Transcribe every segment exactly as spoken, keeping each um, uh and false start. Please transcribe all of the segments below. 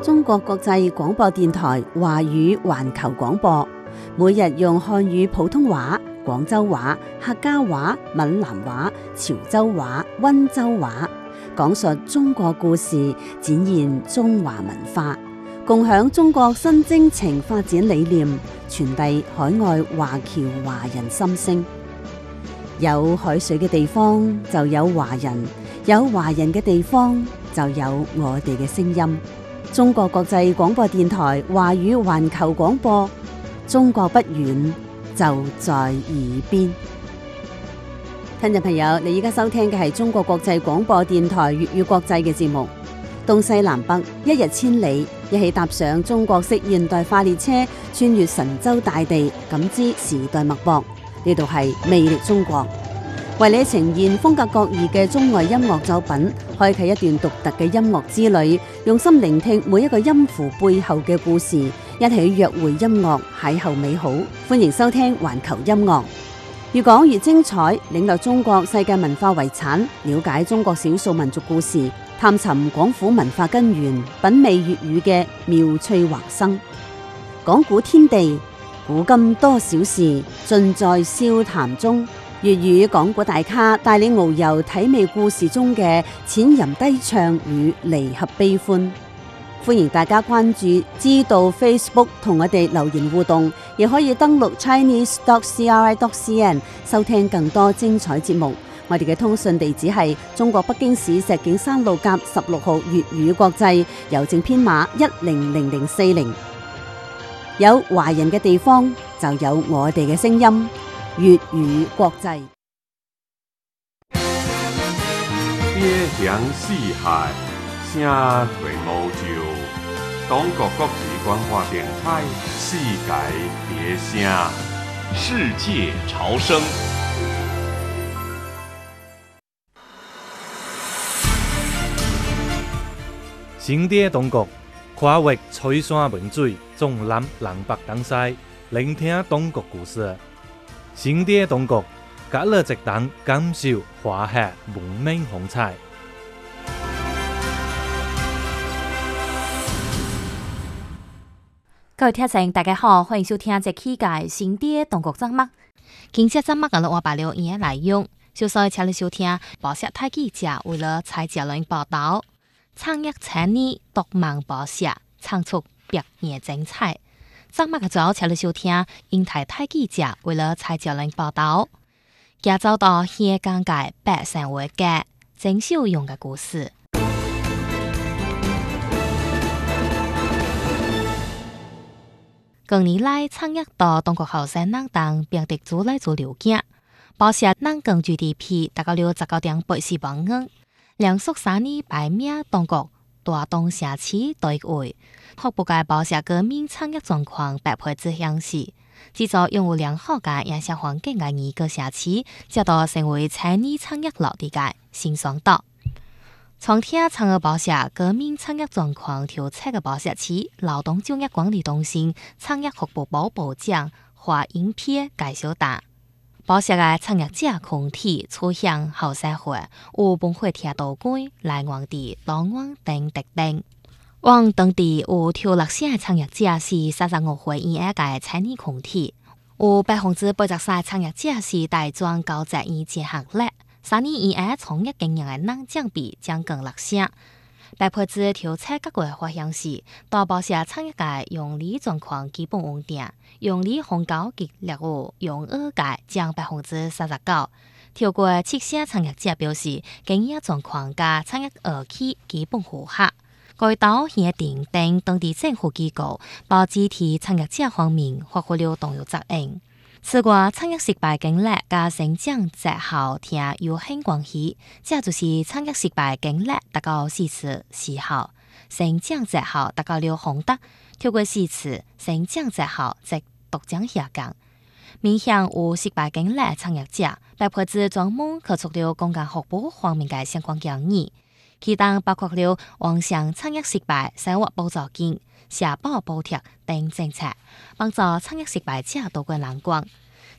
中國國際廣播電台華語環球廣播，每日用漢語普通話、廣州話、客家話、閩南話、潮州話、溫州話，講述中國故事，展現中華文化，共享中國新征程發展理念，傳遞海外華僑華人心聲。有海水嘅地方就有華人，有華人嘅地方就有我哋嘅聲音。中國國際廣播電台華語環球廣播，中國不遠，就在耳邊。聽眾朋友，你而家收聽嘅係中國國際廣播電台粵語國際嘅節目。東西南北，一日千里，一起踏上中國式現代化列車，穿越神州大地，感知時代脈搏。呢度係魅力中國，為你呈現風格各異嘅中外音樂作品，開啟一段獨特嘅音樂之旅，用心聆聽每一個音符背後嘅故事，一起約會音樂，邂逅美好。歡迎收聽環球音樂，越講越精彩，領略中國世界文化遺產，了解中國少數民族故事，探尋廣府文化根源，品味粵語嘅妙趣橫生。講古天地，古今多少事，盡在笑談中。粵語講古大咖帶你遨遊體味故事中嘅淺吟低唱與離合悲歡。歡迎大家關注知道 Facebook 同我哋留言互動，亦可以登錄 chinese dot c r i dot c n 收聽更多精彩節目。我哋嘅通訊地址係中國北京市石景山路甲十六號粵語國際，郵政編碼一零零零四零。有華人嘅地方就有我哋嘅聲音，粵語國際。 邊鄉四海，聲退無就。中國國際廣播電台，世界別聲， 世界潮生。 新的中國，跨越翠山文水，縱覽南北東西，聆聽中國故事。新的中國，隔了直等感受華夏文明風采。 各位聽眾大家好，歡迎收聽這期嘅新的中國節目。今次節目我哋話白了嘢內容，就所以請你收聽報社太記者為了採訪人報道。創業千年，獨門報社創出百年精彩。節目嘅最後請你收聽英台太記者為了採訪人報道，介紹到香港嘅百姓活嘅鄭秀勇嘅故事。近年來，創業到中國後生人當變得做來做了解，報社人均 G D P 達到了十九點八四萬元。兩宿三年排名中國大東城市第一位，學部嘅報社革命創業狀況百倍之相似，製造擁有良好嘅營商環境嘅二個城市，接到成為千年創業落地嘅新爽島。從聽創業報社革命創業狀況調查嘅報社市勞動就業管理中心創業學部部部長華英片介紹答。報社嘅創業者群體趨向後社會，有文化鐵道館、來往地、檔案等特點。往當地有條六線嘅創業者是三十五歲以下嘅青年群體，有百分之八十三創業者是大專高職以前學歷，三年以下創業經驗嘅人佔比將近六成。百分之調查各國發現是，大報社創業嘅用利狀況基本穩定，用利紅高級業務用二界佔百分之三十九。超過七成創業者表示，經營狀況加創業二期基本符合。該島協定等當地政府機構，報紙提創業者方面發揮了重要責任。此外，創業失敗經歷加成長績效聽有很關係，這就是創業失敗經歷達到四次時候，成長績效達到了紅燈，超過四次成長績效則獨將下降。面向有失敗經歷創業者，百分之專門提出了公共服務方面嘅相關建議，其中包括了網上創業失敗生活補助金、社保補貼等政策，幫助創業失敗者渡過難關。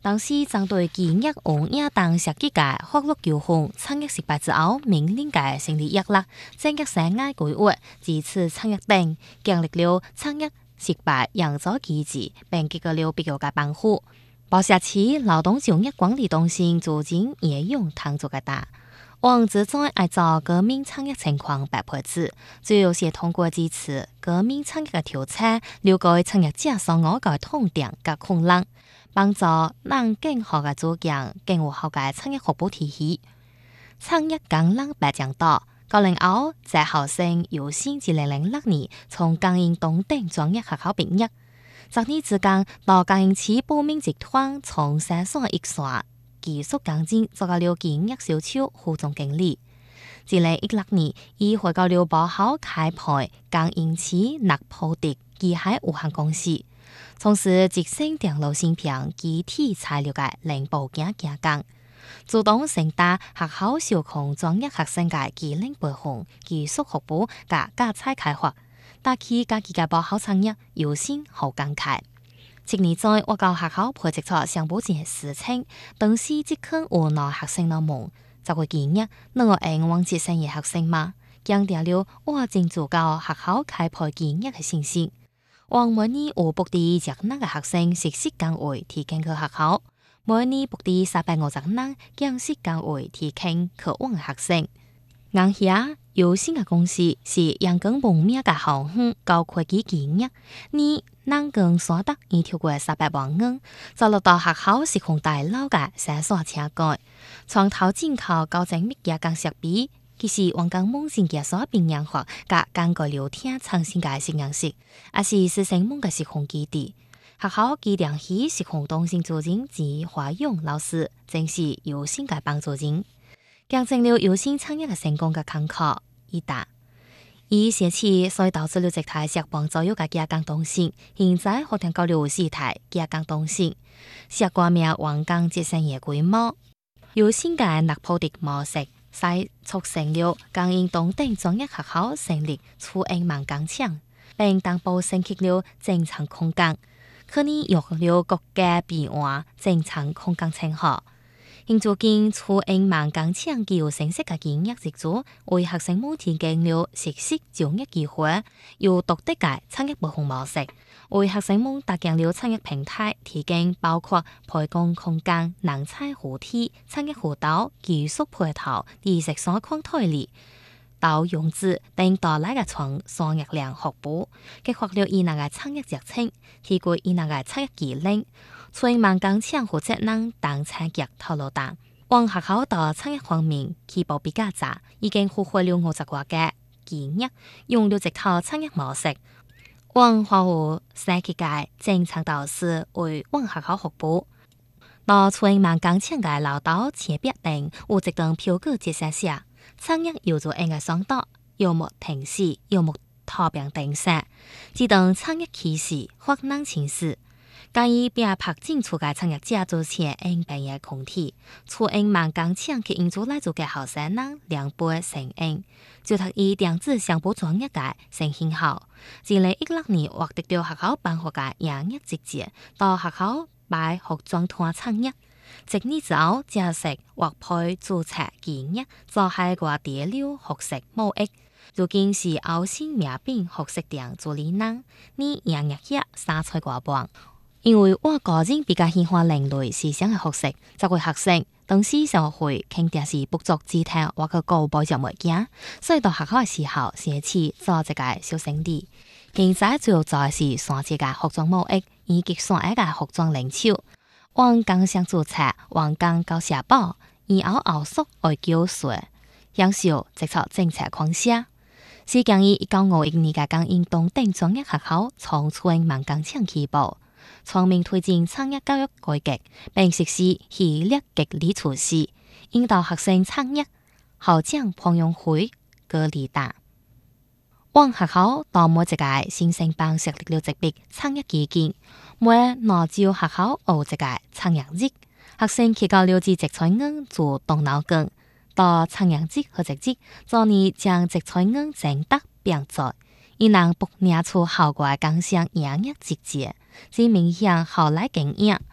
當時針對基業和亞當設計嘅法律糾紛，產業失敗之後，命令嘅成立役立，政策生涯規劃，支持產業等，建立了產業失敗應阻機制，並結合了必要嘅保護。報社市勞動就業管理中心組織也用tan做嘅大。王志在按照革命產業情況白配置，主要是通過支持革命產業嘅調查，了解產業者所我嘅痛點及困難，幫助讓更好嘅組建更有效嘅產業服務體系。產業綱領白講到，九零後在校生有先至零零六年從江陰東等專業學校畢業，十年之間到江陰市保明集團從生產一線技術鋼筋做到了建業銷售副總經理。二零一六年，伊回到了報考開培江陰市納普迪機械有限公司，從事集成電路芯片、機體材料嘅零部件加工，主動承擔學校受控專業學生嘅技能培訓、技術服務及教材開發，打起家己嘅報考產業有心好感慨。七年在我教學校培植出上保證事情，當時即刻無奈學生的夢，就會建議能夠按往節生嘅學生嘛，強調了我正做教學校開培建議嘅信心。往每年有部地弱能嘅學生實施崗位提供嘅學校，每年部地三百五十人講師崗位提供渴望嘅學生。眼下有新嘅公司是陽光蒙面嘅航空高科技建議，你能更所得已超過三百萬元，就落到學校施工大樓嘅生產車改，從頭進口高精密加工設備，其實王江夢先嘅所變樣化及更改聊天創新嘅實驗室，也是師生夢嘅施工基地。學校機電系施工中心主任及華勇老師，正是有新嘅幫助人。見證了有新產業嘅成功嘅坎坷，一打，以寫起所以導致了這台石幫左右嘅加工中心，現在可能交流四台加工中心，石掛名王江節省嘅規模，有新嘅納普迪模式，使促成了江陰東等專業學校成立初英萬工廠，並同步升級了正常空間，可能有了國家變換正常空間稱號。現如今，初英萬工廠具有成熟嘅建業制度，為學生們提供了實習就業機會，有獨特嘅產業培訓模式，為學生們搭建了產業平台，提供包括培訓空間、人才輔體、產業輔導、技術配套、知識所框推理、到融資等多類嘅從雙業量學部，激發了伊那嘅產業熱情，提高伊那嘅產業技能。初英萬工廠負責人當產業透露到，往學校到產業方面起步比較早，已經學會了五十個嘅技術，用了這套產業模式。往華湖設計嘅正常導師為往學校服務，到初英萬工廠嘅老道前別等有一段票據接下下，產業有做應該上道，有冇停止，有冇逃避等殺，只等產業起始或能情勢。介意並拍進出嘅產業者做前應變嘅空體，初英萬工廠佢因做來做嘅後生人兩倍成應，就讀以電子商務專業嘅成興好。二零一六年獲得了學校辦學嘅營業職責，到學校擺學裝團產業，一年之後正式獲配註冊技術，做海外第六學識貿易。如今是澳新名品學識店助理人，你營業業三菜掛棒。因為我個人比較喜歡另類思想嘅學識，作為學生，當時社會肯定是不足之聽我個高補習物件，所以到學校嘅時候寫起做一個小生意。現在主要做嘅是選一個服裝貿易，以及選一個服裝零售。往江上註冊，往江交社保，然後後續愛繳稅，享受直屬政策框架。是建議一九五一年嘅江陰東等專業學校從初英萬工廠起步。全面推進產業教育改革，並實施系列激勵措施，引導學生產業。校長彭永輝個理大，往學校到每一個新生班設立了一筆產業基金，每拿照學校學一個產業日，學生去到了解植材園做動腦筋，到產業日和植日，做你將植材園整得變作，伊能不拿出校外工商營業職責。只明顯校內經驗，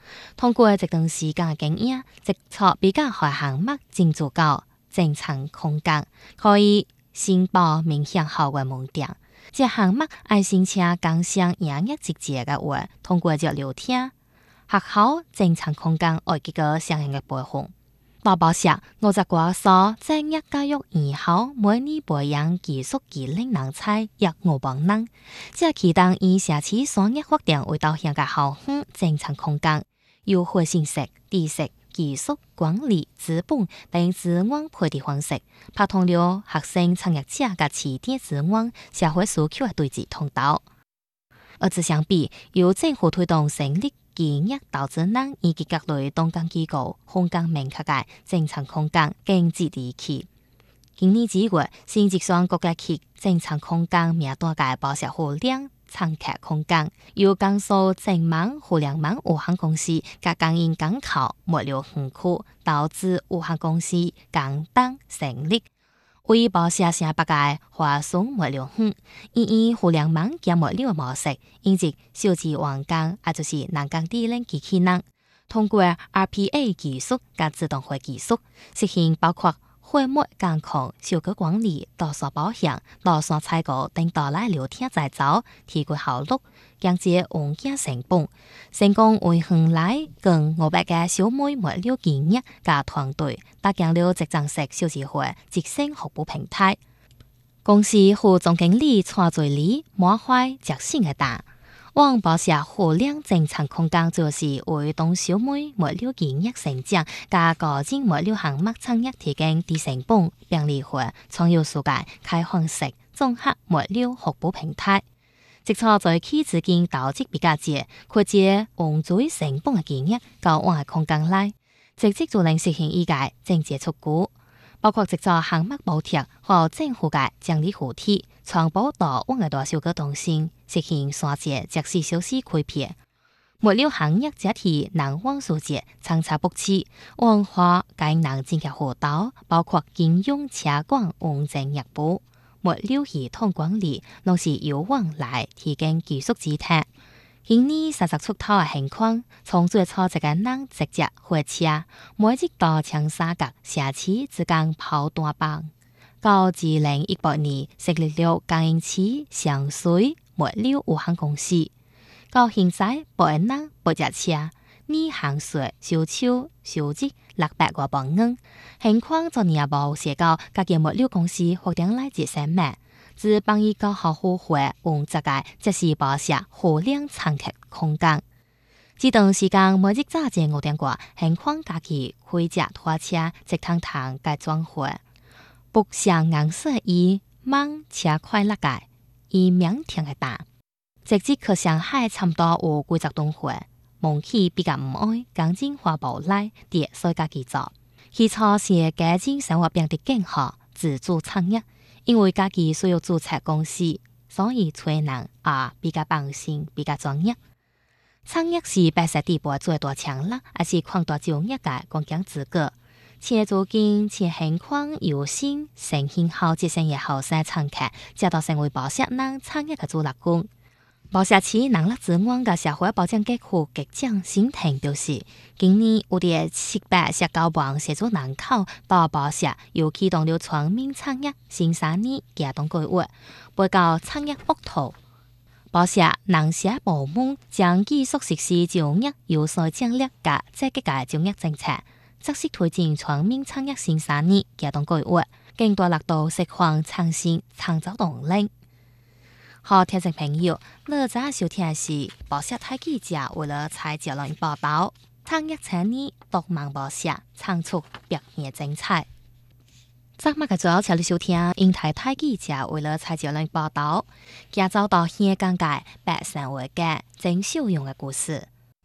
通過一段時間嘅經驗，接觸比較學項目進駐到正常空間，可以申報明顯好嘅門店。這項目愛申請剛上營業直接嘅話，通過咗聊天，學校正常空間愛幾個相應嘅培訓。報報社我在國所專業教育院校每年培養技術技能人才約五百人，這期間以社區商業發展為導向嘅校園正常空間，優惠信息、知識、技術、管理、資本等資源配對方式，拍通了學生創業者嘅起點資源社會需求嘅對接通道。而此相比，由政府推動成立企業投資人以及各類動工機構空間明確嘅正常空間經濟地區。今年之月，新集雙國嘅企正常空間名單嘅報銷互聯參客空間，由江蘇正網互聯網有限公司甲江陰港口物流園區投資有限公司共同成立。為報銷城北嘅華順物流園，以以互聯網兼物流模式，引入數字員工，也就是人工智能機器人，通過 R P A 技術甲自動化技術，實現包括貨物監控、收購管理、多數保險、多數採購等多類流程製造，提高效率，降低運件成本，成功為園內近五百個小微物流企業甲團隊搭建了集成式數字化節省服務平台。公司副總經理蔡最理滿懷決心嘅答，往報銷互聯正常空間就是為當小微物流企業成長加個人物流項目產業提供低成本、便利化、創有世界開放式綜合物流服務平台。即錯在起資金投資比較低，或者用最成本嘅企業到往嘅空間內，直接就能實現以解正接出股。包括製作項目補貼和政府嘅獎勵補貼，傳播到往嘅大小個動線，實現三節即時消息開闢。物流行業整體能往數節參差不齊，文化該能正確輔導，包括金融車管運證業務、物流系統管理，攏是由往來提供技術支撐。今年實實出頭嘅情況，從最初一個人直接貨車，每日到長沙角社區之間跑單班，到二零一八年成立了江陰市上水物流有限公司，到現在百人八隻車，年行稅收超收入六百多萬元，情況昨年冇寫到家己物流公司發展來節省咩？自幫伊搞好互惠運這個即是報銷互聯參客空間。這段時間每日早間五點過，情況家己開隻拖車直趟趟改裝貨，不像顏色以猛車快樂嘅，以明天嘅大，直接去上海差唔多有幾十噸貨，夢起比較唔愛，趕緊花寶來跌所以家己做。起初是改進生活變得更好，自主創業。因為家己需要註冊公司，所以找人啊比較放心，比較專業。創業是白色地步最大強啦，還是擴大就業嘅關鍵資格。且租金且情況優先，成現好節省嘅後生創客，直到成為報銷人創業嘅主力軍。報銷市人力資源嘅社會保障局副局長沈婷表示，今年有啲七百十九萬社助人口到報銷，又啟動了全民創業新三年行動計劃，背到創業北圖。報銷人社部門將技術實施就業有所建立嘅積極嘅就業政策，即是推進全民創業新三年行動計劃，更大力度釋放創新創造動力。好，聽眾朋友，你在收聽的是報銷台記者為了採集來報道，創業產業獨門報銷，創出別樣精彩。昨晚嘅主要請你收聽英台台記者為了採集來報道，今朝到香港嘅百生活嘅真受用嘅故事。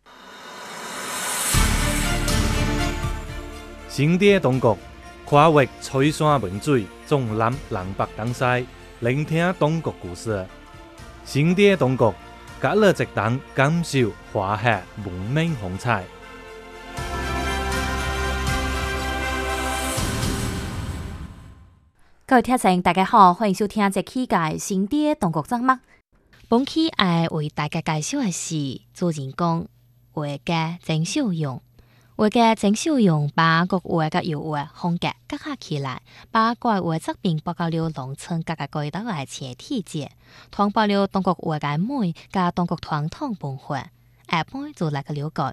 新店東國跨越翠山文水，縱覽南北東西，聆聽東國故事。新店東國，隔了一檔感受華夏文明風采。 各位聽眾，大家好，歡迎收聽這期嘅新店東國節目。本期愛為大家介紹嘅是主人公話嘅整小用。話嘅整小用把國話嘅要話風格結合起來，把怪話側邊包括了農村各個街道嘅前體節，通報了中國話嘅美加中國傳統文化，下邊就嚟個了解。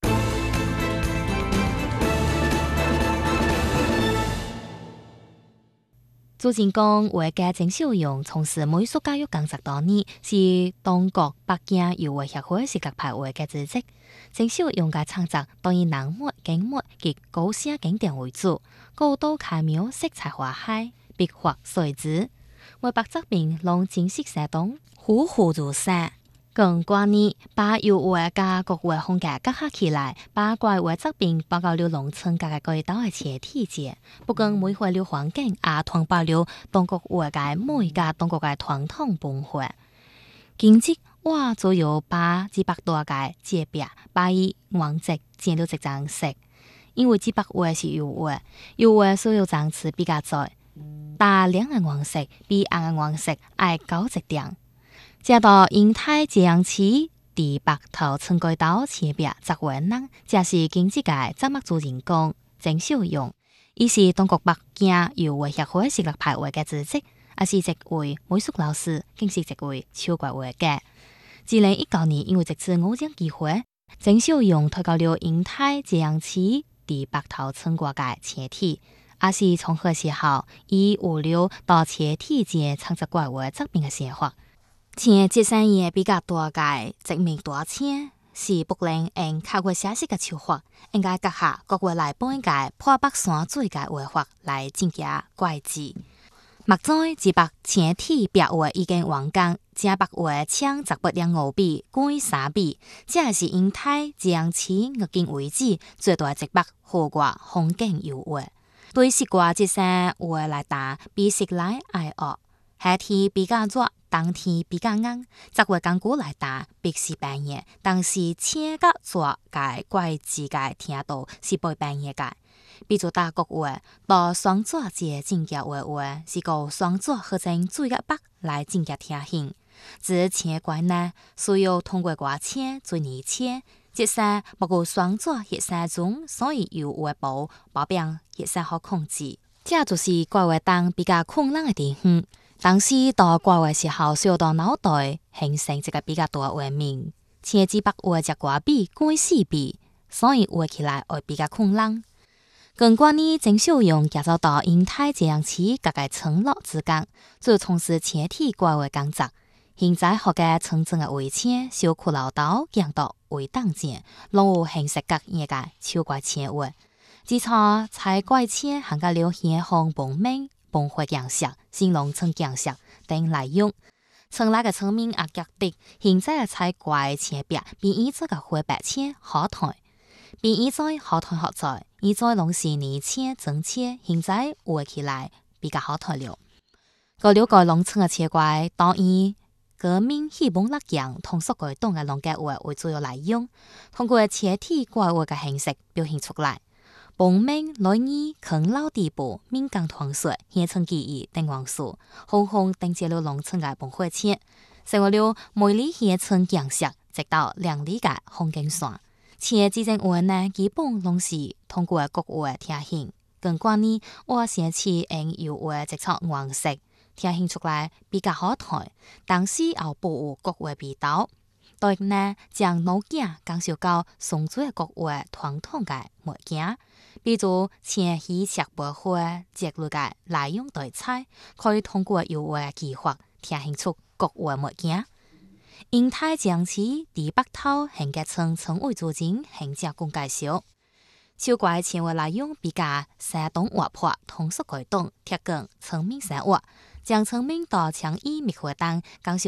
朱振剛話嘅鄭少陽從事美術教育工作多年，是中國北京油畫協會視覺派話嘅組織。鄭少陽嘅創作當以人物、景物及高寫景點為主，高度巧妙，色彩華海，筆畫隨之，為白側邊讓景色生動，栩栩如生。更關鍵，把油畫加國畫風格結合起來，把怪畫側邊包括了農村各個街道嘅前體節，不僅美化了環境，也傳播了中國畫嘅美加中國嘅傳統文化。經濟畫就有把幾百多個界別，把以顏色剪到一張色，因為幾百畫是油畫，油畫所有層次比較窄，大亮嘅顏色比暗嘅顏色愛高一點。接到英泰這樣市第北頭村街道前邊十位人，這是經濟界怎麼做人工鄭少陽，伊是中國北京油畫協會視覺派畫嘅組織，也是一位美術老師，更是一位超怪畫家。二零一九年因為這次偶然機會，鄭少陽推到了英泰這樣市第北頭村街嘅前體，也是從嗰時候以物流到前體節創作怪畫側邊嘅生活。前節生嘢比較多嘅殖民多錢，是不能按客觀寫實嘅手法，應該結合各國來本嘅破北山水嘅畫法來增加怪字。目前只白前體白畫已經完工，正白畫請十八兩五筆改三筆，這是英泰這樣市迄今為止最大一白河掛風景油畫。對西瓜節生畫來打，比食來愛惡，夏天比較熱。冬天比較硬，則畫工具來打，必是半夜。但是青甲做嘅怪字嘅聽到是背半夜嘅。比如大國畫到雙座節正嘅畫畫，是個雙座合成水嘅白來正嘅聽形。至青怪呢，需要通過掛青最年青，即係不過雙座熱山中，所以有畫布保庇熱山好控制。這就是怪畫當比較困難嘅地方。當時到怪畫時候，需要到腦袋形成一個比較大畫面，前幾百畫隻掛筆改四筆，所以畫起來會比較困難。更關於鄭少陽介紹到英泰這樣市各個村落之間，就從事前體怪畫工作。現在學嘅村鎮嘅圍牆、小骷髏島、鏡道圍當間，攏有形式各樣嘅超怪前畫。之錯在怪牆行個了顯紅ပုံ面。崩壞鏡石、新農村鏡石等來用，村內嘅村民也覺得現在嘅採怪前邊比以前嘅灰白淺好睇，比以前好睇好在，以前攏是泥淺整淺，現在畫起來比較好睇了。個了解農村嘅切怪，當以革命希望力量通俗改動嘅農家畫為主要來用，通過前體怪畫嘅形式表現出來。ပုံ面來以啃老地步、民間傳說、現存記憶等元素，紅紅登接了農村嘅崩壞前，成為了每里現存景色，直到兩里嘅風景線。前幾陣畫呢，基本攏是通過國畫貼形，更關於我先去用油畫直接顏色貼形出來比較好睇，但是又保有國畫味道。對呢，將腦鏡介紹到宋朝嘅國畫傳統嘅物件。比如前喜石白花節錄嘅來用對菜，可以通過油畫技法體現出國畫物件。英泰這樣市第北頭現嘅村村委主任行政公介紹，超怪前畫來用比較生動活潑，通俗改動貼近村民生活，將村民到倡議滅火等講